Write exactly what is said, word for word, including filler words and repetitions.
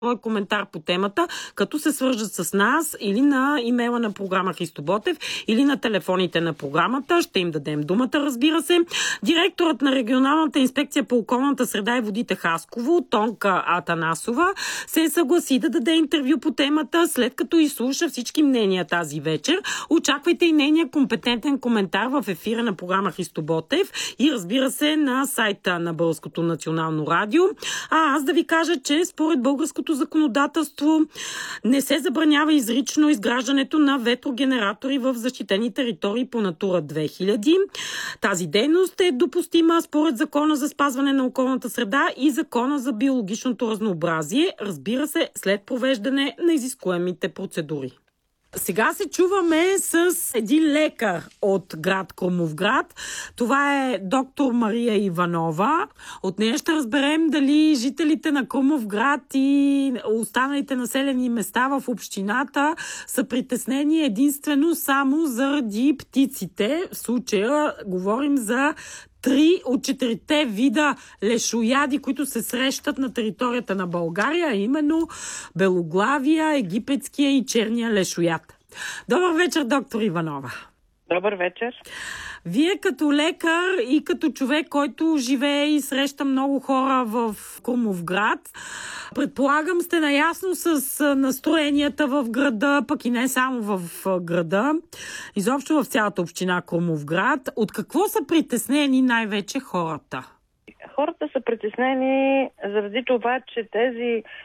твой коментар по темата, като се свържат с нас или на имейла на програма Христо Ботев, или на телефоните на програмата. Ще им дадем думата, разбира се. Директорът на регионалната инспекция по околната среда и водите Хасково, Тонка Атанасова, се съгласи да даде интервю по темата, след като изслуша всички мнения тази вечер. Очаквайте и нейния компетентен коментар в ефира на програма Христо Ботев и, разбира се, на сайта на Българското национално радио. А аз да ви кажа, че според българското законодателство не се забранява изрично изграждането на ветрогенератори в защитени територии по Натура две хиляди. Тази дейност е допустима според Закона за спазване на околната среда и Закона за биологичното разнообразие, разбира се, след провеждане на изискуемите процедури. Сега се чуваме с един лекар от град Крумовград. Това е доктор Мария Иванова. От нея ще разберем дали жителите на Крумовград и останалите населени места в общината са притеснени единствено само заради птиците. В случая говорим за три от четирите вида лешояди, които се срещат на територията на България, а именно белоглавия, египетския и черния лешояд. Добър вечер, доктор Иванова. Добър вечер. Вие като лекар и като човек, който живее и среща много хора в Крумовград, предполагам сте наясно с настроенията в града, пък и не само в града, изобщо в цялата община Крумовград. От какво са притеснени най-вече хората? Хората са притеснени заради това, че тези